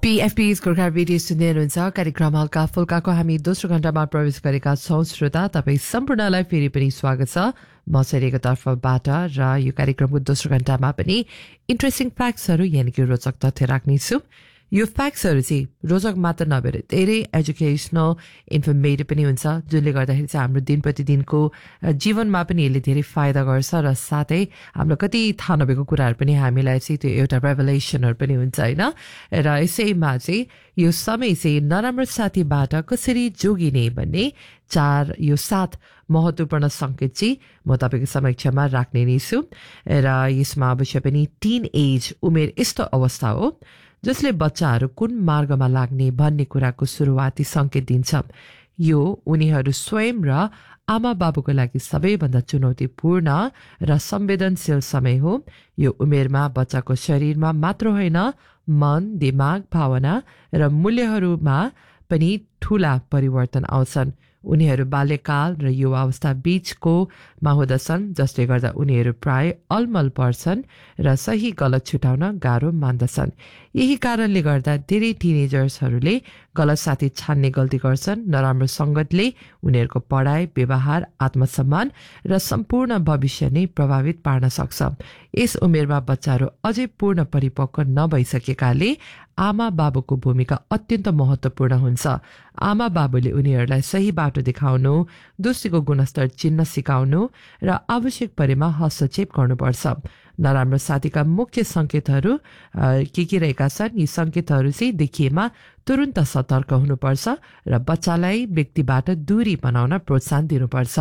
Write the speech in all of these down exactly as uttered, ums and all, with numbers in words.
पीएफपी's Gorkha radio सुन्दै हुनुहुन्छ। कार्यक्रम हल्का फुल्काको हामी दोस्रो घण्टामा प्रवेश गरेका छौं। श्रोता तपाईँ सम्पूर्णलाई फेरि पनि स्वागत छ म शैलीको तर्फबाट र यो कार्यक्रमको दोस्रो घण्टामा पनि इन्ट्रेस्टिङ फ्याक्ट्सहरू यानि कि रोचक तथ्य राख्नेछु। यो फ्याक्ट्सहरू चाहिँ रोचक मात्र नभएर धेरै एजुकेसनल इन्फर्मेटिभ पनि हुन्छ, जुनले गर्दाखेरि चाहिँ हाम्रो दिन प्रतिदिनको जीवनमा पनि यसले धेरै फाइदा गर्छ र साथै हाम्रो कति थाहा नभएको कुराहरू पनि हामीलाई चाहिँ त्यो एउटा रेभलेसनहरू पनि हुन्छ होइन। र यसैमा चाहिँ यो समय चाहिँ नराम्रो साथीबाट कसरी जोगिने भन्ने चार यो सात महत्त्वपूर्ण सङ्केत चाहिँ म तपाईँको समक्षमा राख्ने नै छु। र यसमा अवश्य पनि टिन एज उमेर यस्तो अवस्था हो जसले बच्चाहरू कुन मार्गमा लाग्ने भन्ने कुराको सुरुवाती सङ्केत दिन्छ। यो उनीहरू स्वयं र आमा बाबुको लागि सबैभन्दा चुनौतीपूर्ण र संवेदनशील समय हो। यो उमेरमा बच्चाको शरीरमा मात्र होइन, मन, दिमाग, भावना र मूल्यहरूमा पनि ठूला परिवर्तन आउँछन्। उनीहरू बाल्यकाल र युवावस्था बीचकोमा हुँदछन्, जसले गर्दा उनीहरू प्राय अलमल पर्छन् र सही गलत छुटाउन गाह्रो मान्दछन्। यही कारणले गर्दा धेरै टिनेजर्सहरूले गलत साथी छान्ने गल्ती गर्छन्। नराम्रो सङ्गतले उनीहरूको पढाइ, व्यवहार, आत्मसम्मान र सम्पूर्ण भविष्य नै प्रभावित पार्न सक्छ। यस उमेरमा बच्चाहरू अझै पूर्ण परिपक्व नभइसकेकाले आमा बाबुको भूमिका अत्यन्त महत्त्वपूर्ण हुन्छ। आमा बाबुले उनीहरूलाई सही बाटो देखाउनु, दोस्तीको गुणस्तर चिन्न सिकाउनु र आवश्यक परेमा हस्तक्षेप गर्नुपर्छ। नराम्रो साथीका मुख्य सङ्केतहरू के के रहेका छन्? यी सङ्केतहरू चाहिँ देखिएमा तुरुन्त सतर्क हुनुपर्छ र बच्चालाई व्यक्तिबाट दूरी बनाउन प्रोत्साहन दिनुपर्छ।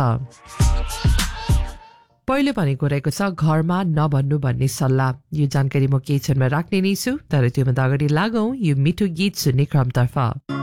पहिलो भनेको रहेको छ घरमा नभन्नु भन्ने सल्लाह। यो जानकारी म केही क्षणमा राख्ने नै छु, तर त्योभन्दा अगाडि लागौँ यो मिठो गीत सुन्ने क्रमतर्फ।